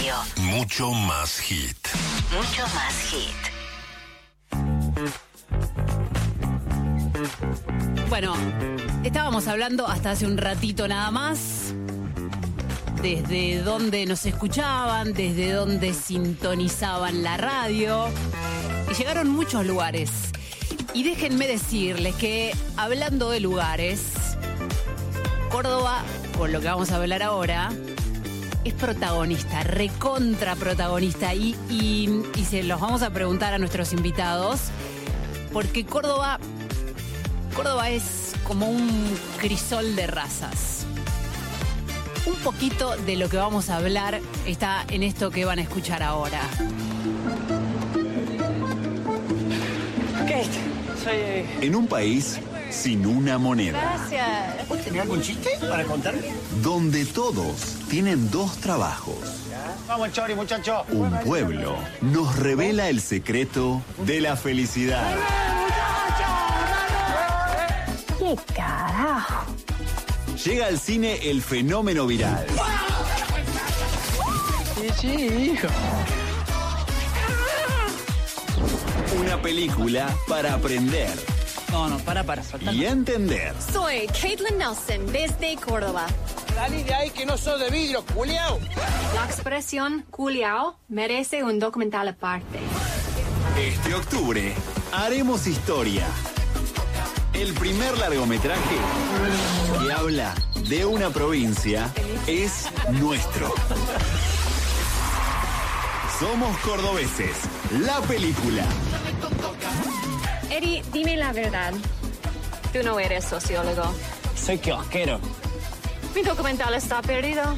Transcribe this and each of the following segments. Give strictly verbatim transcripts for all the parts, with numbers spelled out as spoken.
radio. Mucho más hit. Mucho más hit. Bueno, estábamos hablando hasta hace un ratito nada más desde dónde nos escuchaban, desde dónde sintonizaban la radio, y llegaron muchos lugares. Y déjenme decirles que, hablando de lugares, Córdoba, con lo que vamos a hablar ahora, es protagonista, recontra protagonista, y, y, y se los vamos a preguntar a nuestros invitados, porque Córdoba, Córdoba es como un crisol de razas. Un poquito de lo que vamos a hablar está en esto que van a escuchar ahora. ¿Qué es? Soy... En un país sin una moneda. Gracias. ¿Vos tenés algún chiste para contarme? Donde todos tienen dos trabajos. Vamos, Chori, muchacho. Un pueblo nos revela el secreto de la felicidad. ¡Qué carajo! Llega al cine el fenómeno viral. Sí, sí, hijo. Una película para aprender No, no, para, para, soltar. y entender. Soy Caitlin Nelson desde Córdoba. Salí de ahí que no sos de vidrio, culiao. La expresión culiao merece un documental aparte. Este octubre haremos historia. El primer largometraje que habla de una provincia es nuestro. Somos cordobeses, la película. Eddie, dime la verdad. Tú no eres sociólogo. Soy kiosquero. Mi documental está perdido.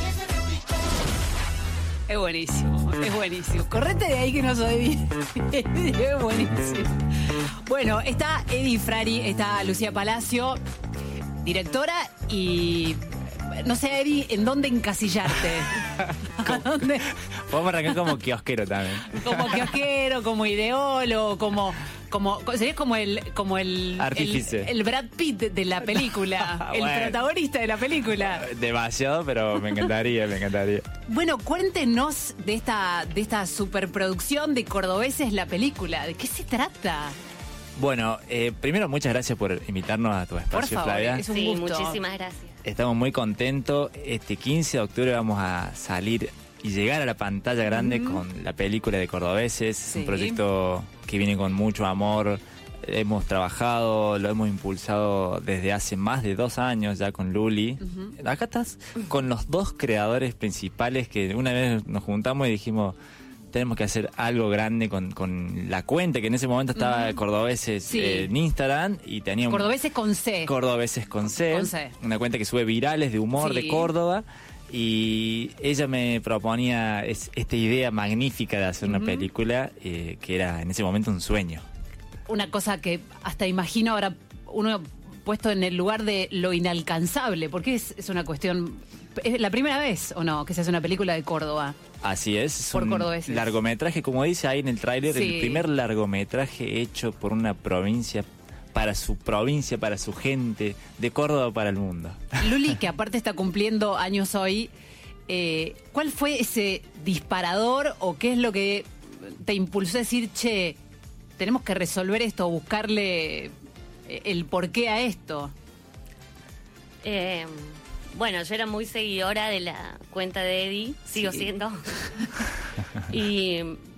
Es buenísimo, es buenísimo. Correte de ahí que no soy bien. Es buenísimo. Bueno, está Eddie Frari, está Lucía Palacio, directora, y no sé, Eddie, ¿en dónde encasillarte? ¿A dónde? Podemos arrancar como kiosquero también. Como kiosquero, como ideólogo, como... Como, serías como el como el, Artífice. el, el Brad Pitt de la película, el Bueno. protagonista de la película. Demasiado, pero me encantaría, me encantaría. Bueno, cuéntenos de esta de esta superproducción de Cordobeses, la película. ¿De qué se trata? Bueno, eh, primero muchas gracias por invitarnos a tu espacio, Por favor, Flavia. es un Sí, gusto. muchísimas gracias. Estamos muy contentos. Este quince de octubre vamos a salir y llegar a la pantalla grande Ujú. con la película de Cordobeses. Sí. Es un proyecto que viene con mucho amor. Hemos trabajado, lo hemos impulsado desde hace más de dos años ya con Luli. Ujú. Acá estás con los dos creadores principales que una vez nos juntamos y dijimos, tenemos que hacer algo grande con, con la cuenta, que en ese momento estaba Ujú. Cordobeses Sí. eh, en Instagram y tenía un... Cordobeses con C. Cordobeses con C, Con C. una cuenta que sube virales de humor Sí. de Córdoba, y ella me proponía es- esta idea magnífica de hacer una Ujú. película eh, que era en ese momento un sueño. Una cosa que hasta imagino ahora uno puesto en el lugar de lo inalcanzable, porque es, es una cuestión... ¿Es la primera vez o no que se hace una película de Córdoba? Así es, es Por un cordobeses. largometraje, como dice ahí en el tráiler, Sí. el primer largometraje hecho por una provincia, para su provincia, para su gente, de Córdoba para el mundo. Luli, que aparte está cumpliendo años hoy, eh, ¿cuál fue ese disparador o qué es lo que te impulsó a decir, che, tenemos que resolver esto o buscarle el porqué a esto? Eh, bueno, yo era muy seguidora de la cuenta de Eddie, sigo Sí. siendo. Y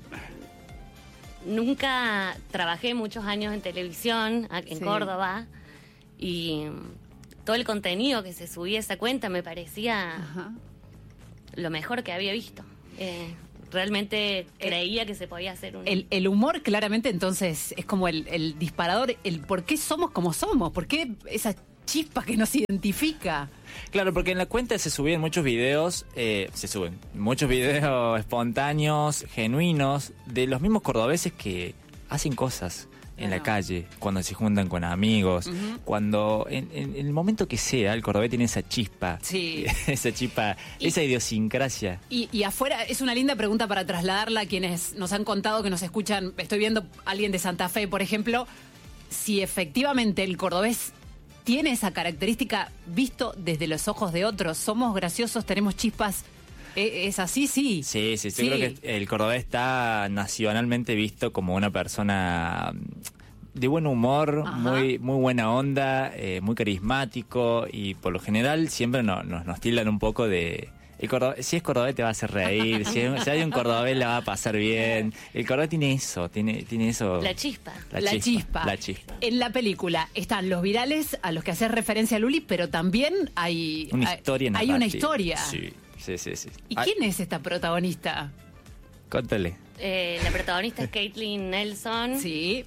nunca trabajé muchos años en televisión a- en Sí. Córdoba, y todo el contenido que se subía a esa cuenta me parecía Ajá. lo mejor que había visto. Eh, realmente creía que se podía hacer un... El, el humor claramente entonces es como el, el disparador, el por qué somos como somos, por qué esa chispa que nos identifica. Claro, porque en la cuenta se subían muchos videos, eh, se suben muchos videos espontáneos, genuinos, de los mismos cordobeses que hacen cosas en la Claro. calle, cuando se juntan con amigos, Ujú. cuando en, en- en el momento que sea, el cordobés tiene esa chispa, Sí. esa chispa, Y- esa idiosincrasia. Y, y afuera, es una linda pregunta para trasladarla a quienes nos han contado que nos escuchan. Estoy viendo a alguien de Santa Fe, por ejemplo, si efectivamente el cordobés tiene esa característica visto desde los ojos de otros. Somos graciosos, tenemos chispas. ¿Es así? Sí. Sí, sí, yo Sí. creo que el cordobés está nacionalmente visto como una persona de buen humor, Ajá. muy muy buena onda, eh, muy carismático y por lo general siempre no- nos, nos tildan un poco de... El cordobés, si es cordobés te va a hacer reír, si, es- si hay un cordobés la va a pasar bien. El cordobés tiene eso, tiene, tiene eso... La chispa. La chispa. La chispa. En la película están los virales a los que haces referencia, Luli, pero también hay... Una hay- historia Hay una narrativa. historia. Sí, sí, sí. sí. ¿Y Ay, quién es esta protagonista? Cóntale. Eh, la protagonista es Caitlin Nelson, Sí.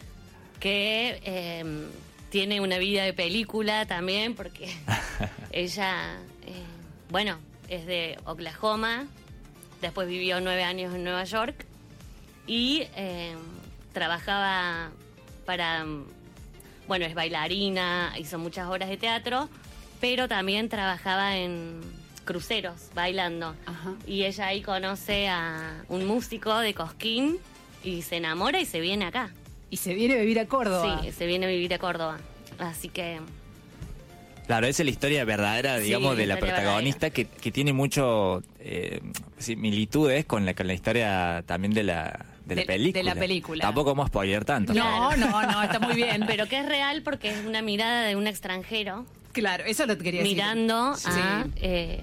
que eh, tiene una vida de película también, porque ella, eh, bueno, es de Oklahoma, después vivió nueve años en Nueva York y eh, trabajaba para, bueno, es bailarina, hizo muchas horas de teatro, pero también trabajaba en cruceros, bailando. Ajá. Y ella ahí conoce a un músico de Cosquín y se enamora y se viene acá. Y se viene a vivir a Córdoba. Sí, se viene a vivir a Córdoba. Así que Claro, esa es la historia verdadera, Sí, digamos, de la historia protagonista que, que tiene mucho eh, similitudes con la, con la historia también de la, de la De- película. de la película. Tampoco vamos a spoiler tanto. No, no, no, está muy bien. pero que es real porque es una mirada de un extranjero Claro, eso lo quería decir. mirando Sí. a eh,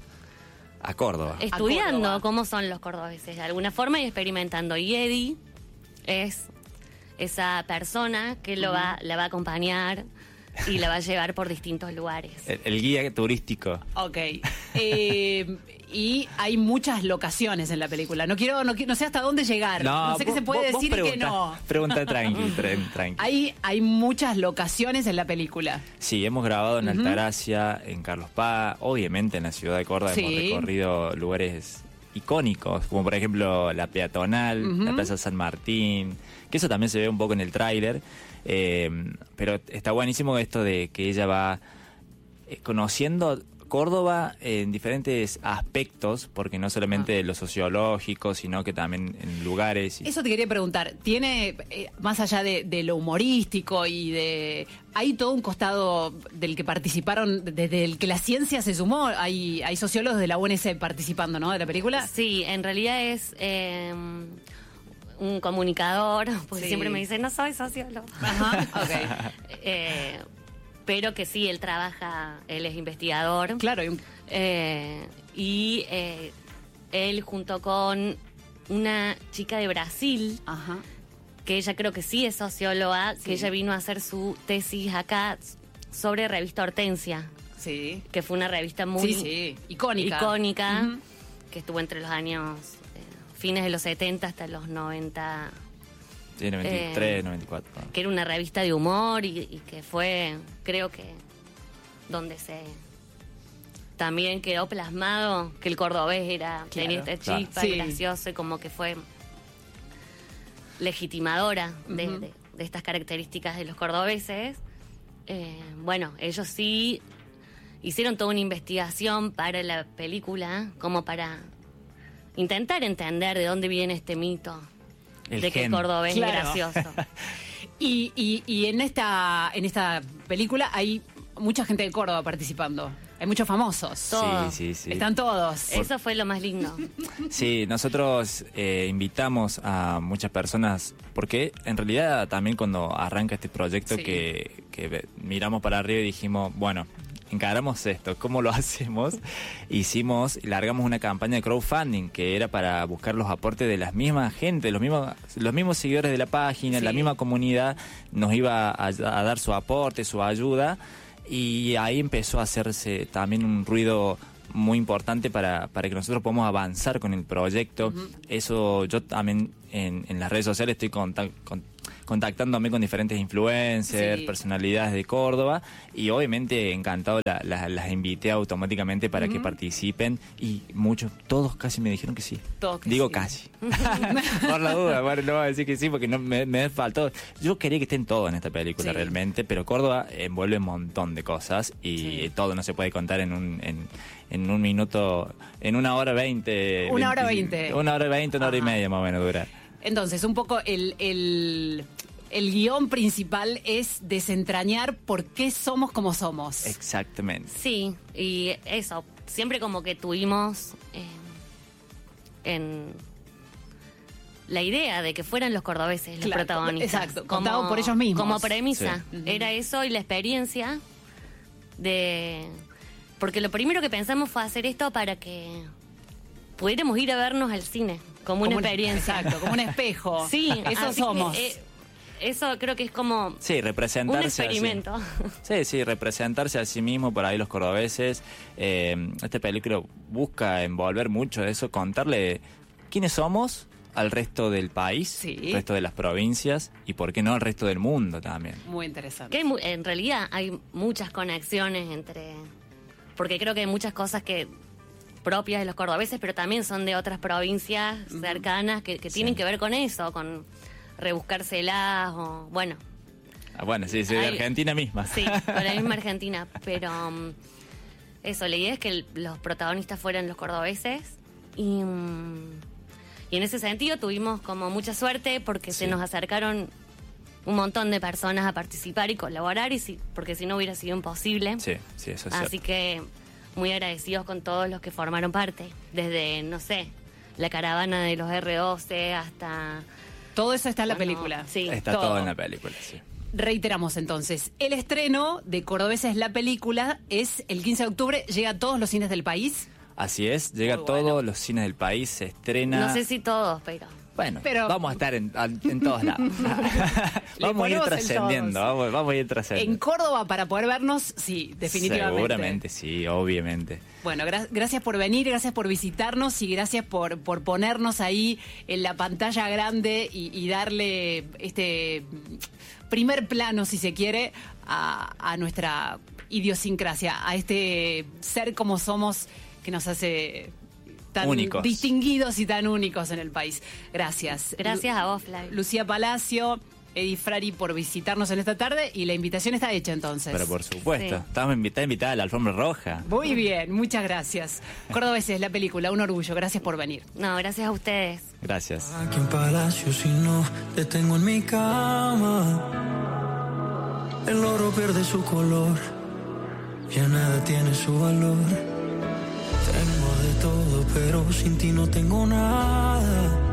A Córdoba. estudiando Córdoba. cómo son los cordobeses de alguna forma y experimentando. Y Eddie es esa persona que lo va, la va a acompañar y la va a llevar por distintos lugares. El, el guía turístico. Ok. Eh, y hay muchas locaciones en la película. No quiero, no, qui- no sé hasta dónde llegar. No, sé qué vos- se puede vos- vos decir y qué pregunta, no. Pregunta tranqui, tren- tranqui. Hay, hay muchas locaciones en la película. Sí, hemos grabado en Altagracia, en Carlos Paz, obviamente en la ciudad de Córdoba Sí. hemos recorrido lugares icónicos, como por ejemplo la peatonal, la Plaza San Martín, que eso también se ve un poco en el tráiler, eh, pero está buenísimo esto de que ella va eh, conociendo Córdoba en diferentes aspectos, porque no solamente lo sociológico, sino que también en lugares. y- Eso te quería preguntar. ¿Tiene, eh, más allá de, de lo humorístico y de... Hay todo un costado del que participaron, desde el que la ciencia se sumó? Hay, hay sociólogos de la U N S participando, ¿no?, de la película. Sí, en realidad es eh, un comunicador, porque Sí. siempre me dicen, no soy sociólogo. Ajá, ok. Eh, pero que sí, él trabaja, él es investigador. Claro, hay un- Eh, y eh, él junto con una chica de Brasil, Ajá. que ella creo que sí es socióloga, Sí. que ella vino a hacer su tesis acá sobre revista Hortensia, Sí. que fue una revista muy Sí, sí. Icónica. icónica, Ujú. que estuvo entre los años eh, fines de los setenta hasta los noventa, Sí, noventa y tres, Eh, noventa y cuatro. que era una revista de humor y, y que fue, creo que, donde se también quedó plasmado que el cordobés era, tenía esta claro. chispa, Sí. y gracioso, y como que fue legitimadora de, Ujú. de- de estas características de los cordobeses. Eh, bueno, ellos sí hicieron toda una investigación para la película, como para intentar entender de dónde viene este mito El de que el gen. cordobés Claro. es gracioso. Y, y, y en esta en esta película hay mucha gente de Córdoba participando. Hay muchos famosos. Todo. Sí, sí, sí. Están todos. Eso fue lo más lindo. Sí, nosotros eh, invitamos a muchas personas, porque en realidad también cuando arranca este proyecto Sí. que, que ve- miramos para arriba y dijimos, bueno, encaramos esto, ¿cómo lo hacemos? Hicimos, largamos una campaña de crowdfunding que era para buscar los aportes de las mismas gente, los mismos, los mismos seguidores de la página, Sí. la misma comunidad nos iba a, a dar su aporte, su ayuda, y ahí empezó a hacerse también un ruido muy importante para, para que nosotros podamos avanzar con el proyecto. Eso yo también en, en las redes sociales estoy contac- con- contactándome con diferentes influencers, Sí. personalidades de Córdoba, y obviamente encantado la- la- las invité automáticamente para que participen, y muchos, todos casi me dijeron que sí. Todos que Digo sí. casi. Por la duda, bueno, no voy a decir que sí porque no me, me faltó. Yo quería que estén todos en esta película Sí. realmente, pero Córdoba envuelve un montón de cosas y Sí. todo no se puede contar en un en, en un minuto, en una hora veinte. Una hora veinticinco, veinte. Una hora veinte, una hora y Ajá. media más o menos dura. Entonces, un poco el, el, el guión principal es desentrañar por qué somos como somos. Exactamente. Sí, y eso, siempre como que tuvimos eh, en la idea de que fueran los cordobeses los Claro, protagonistas. exacto, contado por ellos mismos. Como premisa. Sí. Era eso y la experiencia de... Porque lo primero que pensamos fue hacer esto para que pudiéramos ir a vernos al cine, como, Como una un- experiencia. exacto, como un espejo. Sí, Eso así que, somos. eh, eso creo que es como Sí, un representarse. experimento. así. Sí, sí, representarse a sí mismo por ahí los cordobeses. Eh, esta película busca envolver mucho de eso, contarle quiénes somos al resto del país, Sí. al resto de las provincias y por qué no al resto del mundo también. Muy interesante. Que hay mu- en realidad hay muchas conexiones entre... Porque creo que hay muchas cosas que propias de los cordobeses, pero también son de otras provincias cercanas que, que tienen Sí. que ver con eso, con rebuscárselas o... Bueno, Ah, bueno, sí, sí, de Hay- Argentina misma. sí, con la misma Argentina. Pero um, eso, la idea es que el- los protagonistas fueran los cordobeses y... um, y en ese sentido tuvimos como mucha suerte porque Sí. se nos acercaron un montón de personas a participar y colaborar, y si, porque si no hubiera sido imposible. Sí, sí, eso es Así cierto. que muy agradecidos con todos los que formaron parte, desde, no sé, la caravana de los erre doce hasta... Todo eso está en la bueno, película. Sí. Está todo. en la película, sí. Reiteramos entonces, el estreno de Cordobeses la película es el quince de octubre, llega a todos los cines del país. Así es, llega Muy a todos bueno. los cines del país, se estrena... No sé si todos, pero... Bueno, Pero- vamos a estar en, al- en todos lados. Le vamos a ir ponemos el trascendiendo, todos. vamos, vamos a ir En trascendiendo. Córdoba para poder vernos, sí, definitivamente. Seguramente, sí, obviamente. Bueno, gra- gracias por venir, gracias por visitarnos y gracias por, por ponernos ahí en la pantalla grande y, y darle este primer plano, si se quiere, a, a nuestra idiosincrasia, a este ser como somos que nos hace tan Únicos. distinguidos y tan únicos en el país. Gracias. Gracias a vos, Flavio. Lucía Palacio, Edi Frari por visitarnos en esta tarde y la invitación está hecha entonces. Pero por supuesto, Sí. estamos invitados invitada a la alfombra roja. Muy bien, muchas gracias. Cordobeses, la película, un orgullo. Gracias por venir. No, gracias a ustedes. Gracias. Aquí en Palacio, si no te tengo en mi cama, el oro pierde su color, ya nada tiene su valor. Tengo de todo, pero sin ti no tengo nada.